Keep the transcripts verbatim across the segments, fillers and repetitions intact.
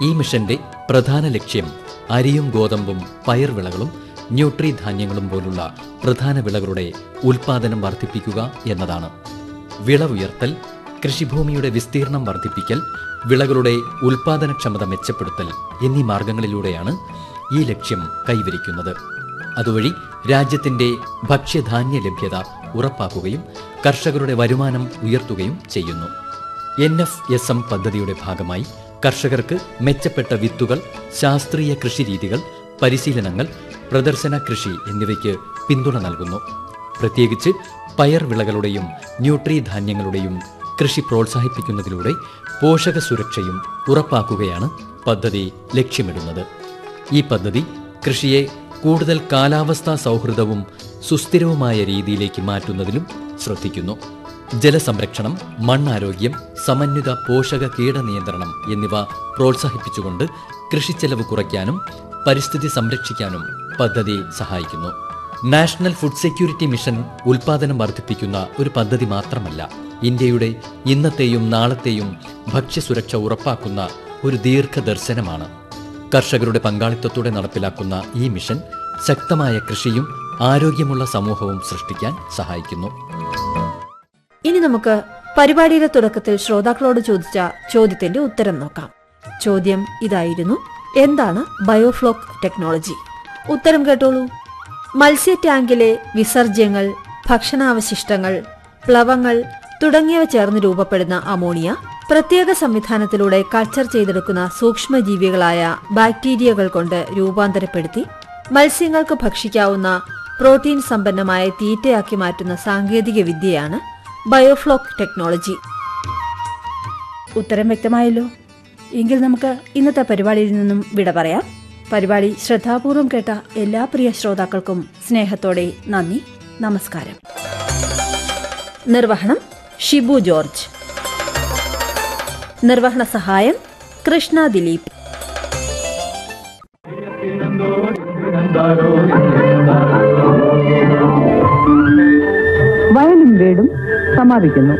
ഈ മിഷന്റെ പ്രധാന ലക്ഷ്യം അരിയും ഗോതമ്പും പയർവിളകളും ന്യൂട്രി ധാന്യങ്ങളും പോലുള്ള പ്രധാന വിളകളുടെ ഉൽപാദനം വർദ്ധിപ്പിക്കുക എന്നതാണ്. വിളവുയർത്തൽ, കൃഷിഭൂമിയുടെ വിസ്തീർണം വർദ്ധിപ്പിക്കൽ, വിളകളുടെ ഉൽപാദനക്ഷമത മെച്ചപ്പെടുത്തൽ എന്നീ മാർഗങ്ങളിലൂടെയാണ് ഈ ലക്ഷ്യം കൈവരിക്കുന്നത്. അതുവഴി രാജ്യത്തിന്റെ ഭക്ഷ്യധാന്യ ലഭ്യത ഉറപ്പാക്കുകയും കർഷകരുടെ വരുമാനം ഉയർത്തുകയും ചെയ്യുന്നു. എൻ എഫ് എസ് എം പദ്ധതിയുടെ ഭാഗമായി കർഷകർക്ക് മെച്ചപ്പെട്ട വിത്തുകൾ, ശാസ്ത്രീയ കൃഷിരീതികൾ, പരിശീലനങ്ങൾ, പ്രദർശന കൃഷി എന്നിവയ്ക്ക് പിന്തുണ നൽകുന്നു. പ്രത്യേകിച്ച് പയർവിളകളുടെയും ന്യൂട്രി ധാന്യങ്ങളുടെയും കൃഷി പ്രോത്സാഹിപ്പിക്കുന്നതിലൂടെ പോഷക സുരക്ഷയും ഉറപ്പാക്കുകയാണ് പദ്ധതി ലക്ഷ്യമിടുന്നത്. ഈ പദ്ധതി കൃഷിയെ കൂടുതൽ കാലാവസ്ഥാ സൗഹൃദവും സുസ്ഥിരവുമായ രീതിയിലേക്ക് മാറ്റുന്നതിലും ശ്രദ്ധിക്കുന്നു. ജലസംരക്ഷണം, മണ്ണാരോഗ്യം, സമന്വിത പോഷക കീട നിയന്ത്രണം എന്നിവ പ്രോത്സാഹിപ്പിച്ചുകൊണ്ട് കൃഷിച്ചെലവ് കുറയ്ക്കാനും പരിസ്ഥിതി സംരക്ഷിക്കാനും പദ്ധതി സഹായിക്കുന്നു. നാഷണൽ ഫുഡ് സെക്യൂരിറ്റി മിഷൻ ഉൽപാദനം വർദ്ധിപ്പിക്കുന്ന ഒരു പദ്ധതി മാത്രമല്ല, ഇന്ത്യയുടെ ഇന്നത്തെയും നാളത്തെയും ഭക്ഷ്യസുരക്ഷ ഉറപ്പാക്കുന്ന ഒരു ദീർഘദർശനമാണ്. കർഷകരുടെ പങ്കാളിത്തത്തോടെ നടപ്പിലാക്കുന്ന ഈ മിഷൻ ശക്തമായ കൃഷിയും ആരോഗ്യമുള്ള സമൂഹവും സൃഷ്ടിക്കാൻ സഹായിക്കുന്നു. ഇനി നമുക്ക് പരിപാടിയുടെ തുടക്കത്തിൽ ശ്രോതാക്കളോട് ചോദിച്ച ചോദ്യത്തിന്റെ ഉത്തരം നോക്കാം. ചോദ്യം ഇതായിരുന്നു: എന്താണ് ബയോഫ്ലോക് ടെക്നോളജി? ഉത്തരം കേട്ടോളൂ. മത്സ്യ ടാങ്കിലെ വിസർജ്യങ്ങൾ, ഭക്ഷണാവശിഷ്ടങ്ങൾ, പ്ലവങ്ങൾ തുടങ്ങിയവ ചേർന്ന് രൂപപ്പെടുന്ന അമോണിയ പ്രത്യേക സംവിധാനത്തിലൂടെ കൾച്ചർ ചെയ്തെടുക്കുന്ന സൂക്ഷ്മജീവികളായ ബാക്ടീരിയകൾ കൊണ്ട് രൂപാന്തരപ്പെടുത്തി മത്സ്യങ്ങൾക്ക് ഭക്ഷിക്കാവുന്ന പ്രോട്ടീൻ സമ്പന്നമായ തീറ്റയാക്കി മാറ്റുന്ന സാങ്കേതിക വിദ്യയാണ് ബയോഫ്ലോക് ടെക്നോളജി. ഉത്തരം വ്യക്തമായല്ലോ. എങ്കിൽ നമുക്ക് ഇന്നത്തെ പരിപാടിയിൽ നിന്നും വിട പറയാം. പരിപാടി ശ്രദ്ധാപൂർവം കേട്ട എല്ലാ പ്രിയ ശ്രോതാക്കൾക്കും സ്നേഹത്തോടെ നന്ദി, നമസ്കാരം. നിർവഹണം ഷിബു ജോർജ്. നിർവഹണ സഹായം കൃഷ്ണ ദിലീപ്. വയലും വീടും സമാപിക്കുന്നു.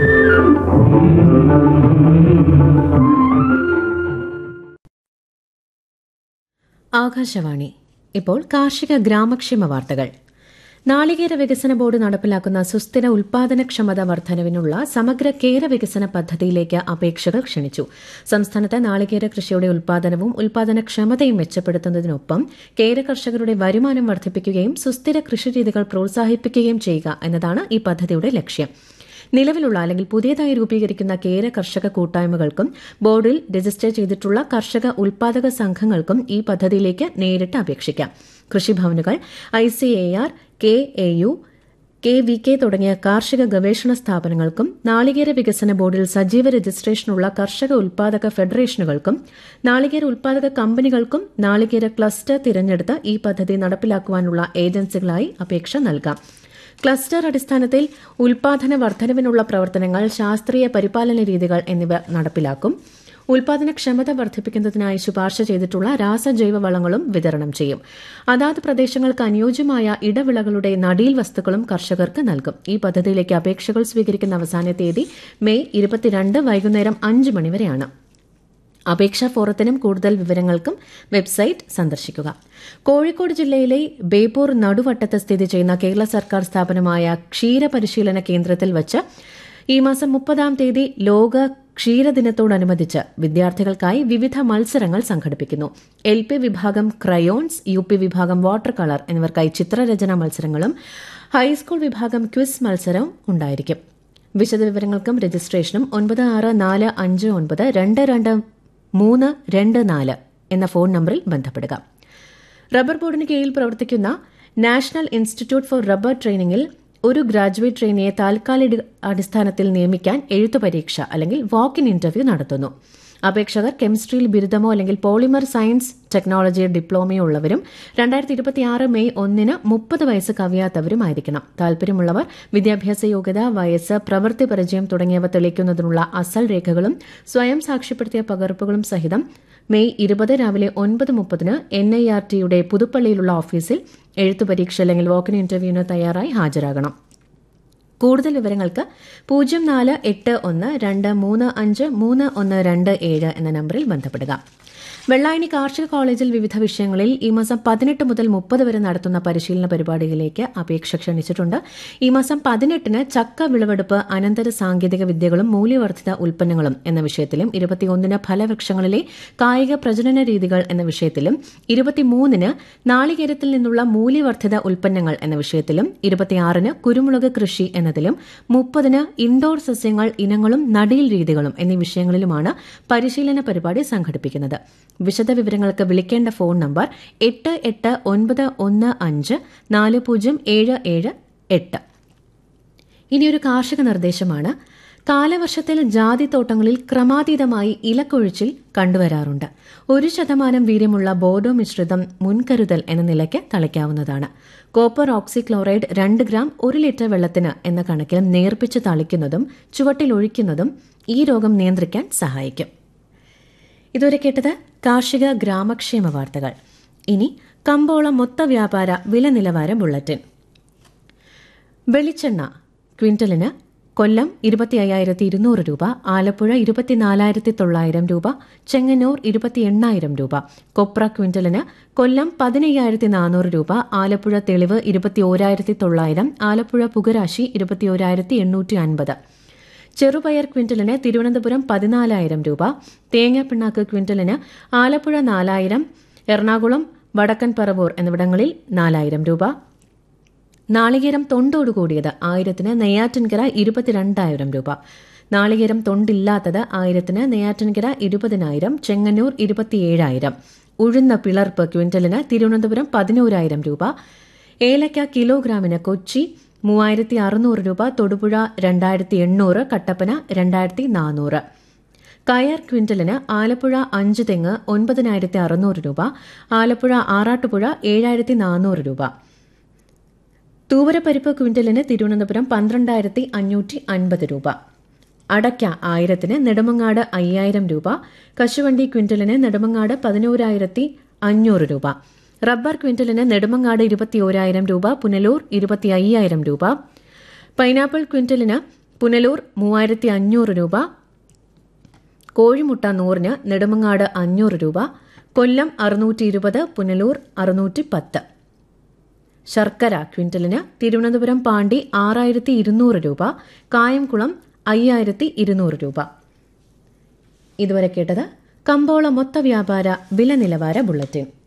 ആകാശവാണി. ഇപ്പോൾ കാർഷിക ഗ്രാമക്ഷേമ വാർത്തകൾ. നാളികേര വികസന ബോർഡ് നടപ്പിലാക്കുന്ന സുസ്ഥിര ഉൽപാദനക്ഷമത വർധനവിനുള്ള സമഗ്ര കേര വികസന പദ്ധതിയിലേക്ക് അപേക്ഷകൾ ക്ഷണിച്ചു. സംസ്ഥാനത്ത് നാളികേര കൃഷിയുടെ ഉൽപാദനവും ഉൽപാദനക്ഷമതയും മെച്ചപ്പെടുത്തുന്നതിനൊപ്പം കേര കർഷകരുടെ വരുമാനം വർദ്ധിപ്പിക്കുകയും സുസ്ഥിര കൃഷിരീതികൾ പ്രോത്സാഹിപ്പിക്കുകയും ചെയ്യുക എന്നതാണ് ഈ പദ്ധതിയുടെ ലക്ഷ്യം. നിലവിലുള്ള അല്ലെങ്കിൽ പുതിയതായി രൂപീകരിക്കുന്ന കേര കർഷക കൂട്ടായ്മകൾക്കും ബോർഡിൽ രജിസ്റ്റർ ചെയ്തിട്ടുള്ള കർഷക ഉൽപാദക സംഘങ്ങൾക്കും ഈ പദ്ധതിയിലേക്ക് നേരിട്ട് അപേക്ഷിക്കാം. കൃഷിഭവനുകൾ, I C A R, K A U, K V K തുടങ്ങിയ കാർഷിക ഗവേഷണ സ്ഥാപനങ്ങൾക്കും നാളികേര വികസന ബോർഡിൽ സജീവ രജിസ്ട്രേഷനുള്ള കർഷക ഉൽപാദക ഫെഡറേഷനുകൾക്കും നാളികേര ഉൽപാദക കമ്പനികൾക്കും നാളികേര ക്ലസ്റ്റർ തിരഞ്ഞെടുത്ത് ഈ പദ്ധതി നടപ്പിലാക്കുവാനുള്ള ഏജൻസികളായി അപേക്ഷ നൽകാം. ക്ലസ്റ്റർ അടിസ്ഥാനത്തിൽ ഉൽപാദന വർധനവിനുള്ള പ്രവർത്തനങ്ങൾ, ശാസ്ത്രീയ പരിപാലന രീതികൾ എന്നിവ നടപ്പിലാക്കും. ഉൽപാദനക്ഷമത വർദ്ധിപ്പിക്കുന്നതിനായി ശുപാർശ ചെയ്തിട്ടുള്ള രാസജൈവ വളങ്ങളും വിതരണം ചെയ്യും. അതാത് പ്രദേശങ്ങൾക്ക് അനുയോജ്യമായ ഇടവിളകളുടെ നടീൽ വസ്തുക്കളും കർഷകർക്ക് നൽകും. ഈ പദ്ധതിയിലേക്ക് അപേക്ഷകൾ സ്വീകരിക്കുന്ന അവസാന തീയതി മെയ് ഇരുപത്തിരണ്ട് വൈകുന്നേരം അഞ്ച് മണിവരെയാണ്. അപേക്ഷാ ഫോറത്തിനും കൂടുതൽ വിവരങ്ങൾക്കും വെബ്സൈറ്റ് സന്ദർശിക്കുക. കോഴിക്കോട് ജില്ലയിലെ ബേപ്പൂർ നടുവട്ടത്ത് സ്ഥിതി ചെയ്യുന്ന കേരള സർക്കാർ സ്ഥാപനമായ ക്ഷീരപരിശീലന കേന്ദ്രത്തിൽ വച്ച് ഈ മാസം മുപ്പതാം തീയതി ലോക ക്ഷീരദിനത്തോടനുബന്ധിച്ച് വിദ്യാർത്ഥികൾക്കായി വിവിധ മത്സരങ്ങൾ സംഘടിപ്പിക്കുന്നു. എൽ പി വിഭാഗം ക്രയോൺസ്, യു പി വിഭാഗം വാട്ടർ കളർ എന്നിവർക്കായി ചിത്രരചന മത്സരങ്ങളും ഹൈസ്കൂൾ വിഭാഗം ക്വിസ് മത്സരവും ഉണ്ടായിരിക്കും. വിശദവിവരങ്ങൾക്കും രജിസ്ട്രേഷനും ഒൻപത് ആറ് നാല് അഞ്ച് ഒൻപത് രണ്ട് രണ്ട് മൂന്ന് രണ്ട് നാല് എന്ന ഫോൺ നമ്പറിൽ ബന്ധപ്പെടുക. റബ്ബർ ബോർഡിന് കീഴിൽ പ്രവർത്തിക്കുന്ന നാഷണൽ ഇൻസ്റ്റിറ്റ്യൂട്ട് ഫോർ റബ്ബർ ട്രെയിനിങ്ങിൽ ഒരു ഗ്രാജുവേറ്റ് ട്രെയിനിയെ താൽക്കാലിക അടിസ്ഥാനത്തിൽ നിയമിക്കാൻ എഴുത്തു പരീക്ഷ അല്ലെങ്കിൽ വാക്ക് ഇൻ ഇന്റർവ്യൂ നടത്തുന്നു. അപേക്ഷകർ കെമിസ്ട്രിയിൽ ബിരുദമോ അല്ലെങ്കിൽ പോളിമർ സയൻസ് ടെക്നോളജി ഡിപ്ലോമയോ ഉള്ളവരും രണ്ടായിരത്തി ഇരുപത്തിയാറ് മെയ് ഒന്നിന് മുപ്പത് വയസ്സ് കവിയാത്തവരുമായിരിക്കണം. താൽപര്യമുള്ളവർ വിദ്യാഭ്യാസ യോഗ്യത, വയസ്സ്, പ്രവൃത്തി പരിചയം തുടങ്ങിയവ തെളിയിക്കുന്നതിനുള്ള അസൽ രേഖകളും സ്വയം സാക്ഷ്യപ്പെടുത്തിയ പകർപ്പുകളും സഹിതം മെയ് ഇരുപത് രാവിലെ ഒൻപത് മുപ്പതിന് എൻ ഐ ആർ ടിയുടെ പുതുപ്പള്ളിയിലുള്ള ഓഫീസിൽ എഴുത്തു പരീക്ഷ അല്ലെങ്കിൽ വാക്കിൻ ഇന്റർവ്യൂവിന് തയ്യാറായി ഹാജരാകണം. കൂടുതൽ വിവരങ്ങൾക്ക് പൂജ്യം നാല് എട്ട് ഒന്ന് രണ്ട് മൂന്ന് അഞ്ച് മൂന്ന് ഒന്ന് രണ്ട് ഏഴ് എന്ന നമ്പറിൽ ബന്ധപ്പെടുക. വെള്ളായണി കാർഷിക കോളേജിൽ വിവിധ വിഷയങ്ങളിൽ ഈ മാസം പതിനെട്ട് മുതൽ മുപ്പത് വരെ നടത്തുന്ന പരിശീലന പരിപാടികളിലേക്ക് അപേക്ഷ ക്ഷണിച്ചിട്ടുണ്ട്. ഈ മാസം പതിനെട്ടിന് ചക്ക വിളവെടുപ്പ്, അനന്തര സാങ്കേതിക വിദ്യകളും മൂല്യവർദ്ധിത ഉൽപ്പന്നങ്ങളും എന്ന വിഷയത്തിലും, ഇരുപത്തിയൊന്നിന് ഫലവൃക്ഷങ്ങളിലെ കായിക പ്രജനന രീതികൾ എന്ന വിഷയത്തിലും, ഇരുപത്തിമൂന്നിന് നാളികേരത്തിൽ നിന്നുള്ള മൂല്യവർദ്ധിത ഉൽപ്പന്നങ്ങൾ എന്ന വിഷയത്തിലും, ഇരുപത്തിയാറിന് കുരുമുളക് കൃഷി എന്നതിലും, മുപ്പതിന് ഇൻഡോർ സസ്യങ്ങൾ ഇനങ്ങളും നടീൽ രീതികളും എന്നീ വിഷയങ്ങളിലുമാണ് പരിശീലന പരിപാടി സംഘടിപ്പിക്കുന്നത്. വിശദവിവരങ്ങൾക്ക് വിളിക്കേണ്ട ഫോൺ നമ്പർ എട്ട് എട്ട് ഒൻപത് ഒന്ന് അഞ്ച് നാല് പൂജ്യം ഏഴ് ഏഴ് എട്ട്. ഇനിയൊരു കാർഷിക നിർദ്ദേശമാണ്. കാലവർഷത്തിൽ ജാതിത്തോട്ടങ്ങളിൽ ക്രമാതീതമായി ഇലക്കൊഴിച്ചിൽ കണ്ടുവരാറുണ്ട്. ഒരു ശതമാനം വീര്യമുള്ള ബോർഡോ മിശ്രിതം മുൻകരുതൽ എന്ന നിലയ്ക്ക് തളിക്കാവുന്നതാണ്. കോപ്പർ ഓക്സിക്ലോറൈഡ് രണ്ട് ഗ്രാം ഒരു ലിറ്റർ വെള്ളത്തിന് എന്ന കണക്കിൽ നേർപ്പിച്ച് തളിക്കുന്നതും ചുവട്ടിൽ ഒഴിക്കുന്നതും ഈ രോഗം നിയന്ത്രിക്കാൻ സഹായിക്കും. ഇതുവരെ കേട്ടത് കാർഷിക ഗ്രാമക്ഷേമ വാർത്തകൾ. ഇനി കമ്പോള മൊത്ത വ്യാപാര വില നിലവാര ബുള്ളറ്റിൻ. വെളിച്ചെണ്ണ ക്വിന്റലിന് കൊല്ലം ഇരുപത്തി അയ്യായിരത്തി ഇരുന്നൂറ് രൂപ, ആലപ്പുഴ ഇരുപത്തിനാലായിരത്തി തൊള്ളായിരം രൂപ, ചെങ്ങന്നൂർ ഇരുപത്തി എണ്ണായിരം രൂപ. കൊപ്ര ക്വിന്റലിന് കൊല്ലം പതിനയ്യായിരത്തി നാനൂറ് രൂപ, ആലപ്പുഴ തെളിവ് ഇരുപത്തി ഓരായിരത്തി തൊള്ളായിരം, ആലപ്പുഴ പുകരാശി ഇരുപത്തി ഓരായിരത്തി എണ്ണൂറ്റി അൻപത്. ചെറുപയർ ക്വിന്റലിന് തിരുവനന്തപുരം പതിനാലായിരം രൂപ, തേങ്ങാപ്പിണ്ണാക്ക് ക്വിന്റലിന് ആലപ്പുഴ നാലായിരം, എറണാകുളം, വടക്കൻ പറവൂർ എന്നിവിടങ്ങളിൽ നാലായിരം രൂപ. നാളികേരം തൊണ്ടോടുകൂടിയത് ആയിരത്തിന് നെയ്യാറ്റിൻകര ഇരുപത്തിരണ്ടായിരം രൂപ, നാളികേരം തൊണ്ടില്ലാത്തത് ആയിരത്തിന് നെയ്യാറ്റിൻകര ഇരുപതിനായിരം, ചെങ്ങന്നൂർ ഇരുപത്തിയേഴായിരം. ഉഴുന്ന പിളർപ്പ് ക്വിന്റലിന് തിരുവനന്തപുരം പതിനോരായിരം രൂപ, ഏലക്ക കിലോഗ്രാമിന് കൊച്ചി മൂവായിരത്തി അറുന്നൂറ് രൂപ, തൊടുപുഴ രണ്ടായിരത്തി എണ്ണൂറ്, കട്ടപ്പന രണ്ടായിരത്തി നാനൂറ്. കയർ ക്വിന്റലിന് ആലപ്പുഴ അഞ്ച് തെങ്ങ് ഒൻപതിനായിരത്തി അറുന്നൂറ് രൂപ, ആലപ്പുഴ ആറാട്ടുപുഴ ഏഴായിരത്തി നാനൂറ് രൂപ. തൂവരപ്പരിപ്പ് ക്വിന്റലിന് തിരുവനന്തപുരം പന്ത്രണ്ടായിരത്തി അഞ്ഞൂറ്റി അൻപത് രൂപ. അടയ്ക്ക ആയിരത്തിന് നെടുമങ്ങാട് അയ്യായിരം രൂപ, കശുവണ്ടി ക്വിന്റലിന് നെടുമങ്ങാട് പതിനോരായിരത്തി അഞ്ഞൂറ് രൂപ. റബ്ബർ ക്വിന്റലിന് നെടുമങ്ങാട് ഇരുപത്തിയോരായിരം രൂപ, പുനലൂർ ഇരുപത്തി അയ്യായിരം രൂപ. പൈനാപ്പിൾ ക്വിന്റലിന് പുനലൂർ മൂവായിരത്തി അഞ്ഞൂറ് രൂപ, കോഴിമുട്ട നൂറിന് നെടുമങ്ങാട് അഞ്ഞൂറ് രൂപ, കൊല്ലം അറുന്നൂറ്റി ഇരുപത്, പുനലൂർ അറുന്നൂറ്റി പത്ത്. ശർക്കര ക്വിന്റലിന് തിരുവനന്തപുരം പാണ്ടി ആറായിരത്തി ഇരുന്നൂറ് രൂപ, കായംകുളം അയ്യായിരത്തി ഇരുന്നൂറ് രൂപ. ഇതുവരെ കേട്ടത് കമ്പോള മൊത്ത വ്യാപാര വില നിലവാര ബുള്ളറ്റിൻ.